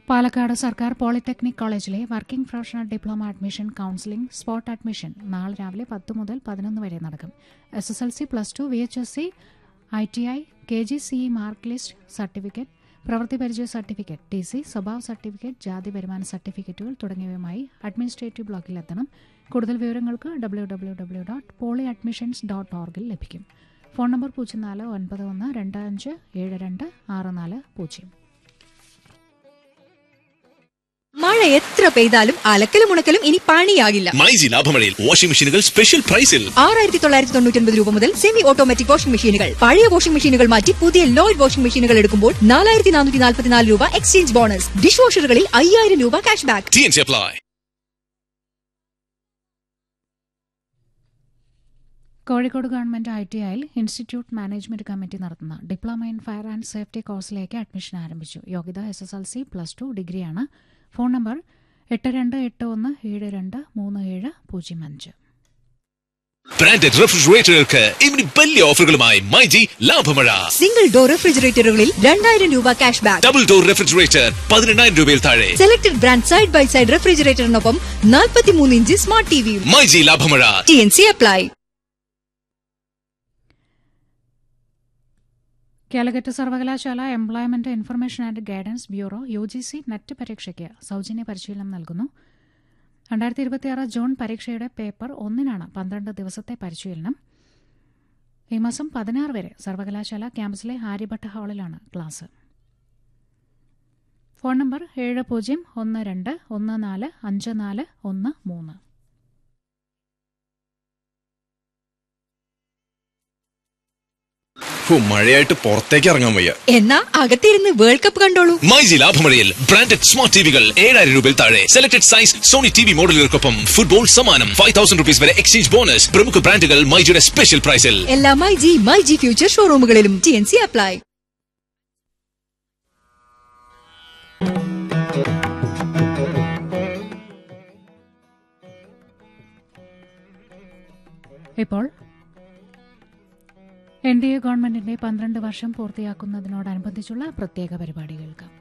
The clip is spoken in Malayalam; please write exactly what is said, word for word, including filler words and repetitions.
പാലക്കാട് സർക്കാർ പോളിടെക്നിക് കോളേജിലെ working professional diploma admission counselling spot admission നാളെ രാവിലെ പത്ത് മുതൽ പതിനൊന്ന് വരെ നടക്കും. S S L C plus two V H S C I T I K G C E mark list certificate പ്രവൃത്തി പരിചയ സർട്ടിഫിക്കറ്റ് ടി സി സ്വഭാവ സർട്ടിഫിക്കറ്റ് ജാതി വരുമാന സർട്ടിഫിക്കറ്റുകൾ തുടങ്ങിയവയുമായി അഡ്മിനിസ്ട്രേറ്റീവ് ബ്ലോക്കിലെത്തണം. കൂടുതൽ വിവരങ്ങൾക്ക് W W W dot poly admissions dot ഓർഗിൽ ലഭിക്കും. ഫോൺ നമ്പർ പൂജ്യം നാല് ഒൻപത് ഒന്ന് രണ്ട് അഞ്ച് ഏഴ് രണ്ട് ആറ് നാല് പൂജ്യം. മഴ എത്ര പെയ്താലും അലക്കലും ഉണക്കലും ഇനി പണിയാകില്ല. മൈജി ലാഭമഴയിൽ വാഷിംഗ് മെഷീനുകൾ സ്പെഷ്യൽ പ്രൈസിൽ ആറായിരത്തി തൊള്ളായിരത്തി തൊണ്ണൂറ്റി ഒൻപത് രൂപ മുതൽ സെമി ഓട്ടോമാറ്റിക് വാഷിംഗ് മെഷീനുകൾ. പഴയ വാഷിംഗ് മെഷീനുകൾ മാറ്റി പുതിയ ലോയിഡ് വാഷിംഗ് മെഷീനുകൾ എടുക്കുമ്പോൾ നാലായിരത്തി നാനൂറ്റി നാൽപ്പത്തിനാല് രൂപ എക്സ്ചേഞ്ച് ബോണസ്. ഡിഷ് വാഷറുകളിൽ അയ്യായിരം രൂപ cash back. T N C apply. Kozhikode government I T ഐയിൽ ഇൻസ്റ്റിറ്റ്യൂട്ട് മാനേജ്മെന്റ് കമ്മിറ്റി നടത്തുന്ന diploma in fire and safety കോഴ്സിലേക്ക് അഡ്മിഷൻ ആരംഭിച്ചു. യോഗ്യത S S L C plus two ഡിഗ്രിയാണ്. ഫോൺ നമ്പർ എട്ട് രണ്ട് എട്ട് ഒന്ന് ഏഴ് രണ്ട് മൂന്ന് ഏഴ് പൂജ്യം അഞ്ച്. ബ്രാൻഡഡ് റെഫ്രിജറേറ്ററുകൾക്ക് ഇനി വലിയ ഓഫറുകളുമായി മൈജി ലാഭമഴ. സിംഗിൾ ഡോർ റെഫ്രിജറേറ്ററുകളിൽ രണ്ടായിരം രൂപ cash back. Double door refrigerator പതിനെണ്ണായിരം രൂപയിൽ താഴെ. Selected brand side by side റെഫ്രിജറേറ്ററിനൊപ്പം നാൽപ്പത്തിമൂന്ന് inch smart ടിവിയും. MyG ലാഭമഴ. T N C apply. Calicut സർവകലാശാല employment information and guidance bureau U G C net പരീക്ഷയ്ക്ക് സൌജന്യ പരിശീലനം നൽകുന്നു. രണ്ടായിരത്തി ഇരുപത്തിയാറ് ജൂൺ പരീക്ഷയുടെ പേപ്പർ ഒന്നിനാണ് പന്ത്രണ്ട് ദിവസത്തെ പരിശീലനം. ഈ മാസം പതിനാറ് വരെ സർവകലാശാല ക്യാമ്പസിലെ ആര്യഭട്ട ഹാളിലാണ് ക്ലാസ്. ഫോൺ നമ്പർ ഏഴ് പൂജ്യം ഒന്ന് രണ്ട് ഒന്ന് നാല് അഞ്ച് നാല് ഒന്ന് മൂന്ന്. മഴയായിട്ട് പുറത്തേക്ക് ഇറങ്ങാൻ വയ്യ. എന്നാ അകത്തിരുന്ന് വേൾഡ് കപ്പ് കണ്ടോളൂ. മൈജി ലാഭമഴയിൽ ബ്രാൻഡഡ് സ്മാർട്ട് ടിവികൾ ഏഴായിരം രൂപയിൽ താഴെ. Selected size Sony T V മോഡലുകൾക്കൊപ്പം football സമ്മാനം. ഫൈവ് തൗസൻഡ് റുപ്പീസ് വരെ എക്സ്ചേഞ്ച് ബോണസ്. പ്രമുഖ ബ്രാൻഡുകൾ മൈജിയുടെ സ്പെഷ്യൽ പ്രൈസിൽ. എല്ലാ myG myG future ഷോറൂമുകളിലും. T N C apply. ഇപ്പോൾ എൻ ഡി എ ഗവൺമെന്റിന്റെ പന്ത്രണ്ട് വർഷം പൂർത്തിയാക്കുന്നതിനോടനുബന്ധിച്ചുള്ള പ്രത്യേക പരിപാടികൾക്ക്